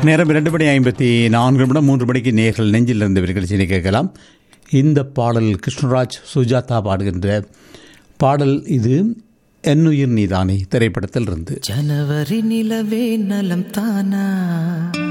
நேரம் 2:54 3 மணிக்கு நேர்கள் நெஞ்சில் இருந்து நிகழ்ச்சியை கேட்கலாம். இந்த பாடல் கிருஷ்ணராஜ் சுஜாதா பாடுகின்ற பாடல். இது என்னுயிர் நீதானே திரைப்படத்தில் இருந்து. ஜனவரி நிலவே நலம் தானா